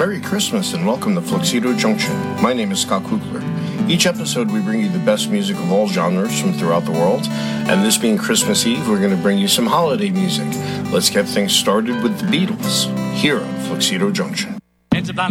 Merry Christmas and welcome to Fluxido Junction. My name is Scott Kugler. Each episode we bring you the best music of all genres from throughout the world, and this being Christmas Eve, we're going to bring you some holiday music. Let's get things started with the Beatles, here on Fluxido Junction. It's a plan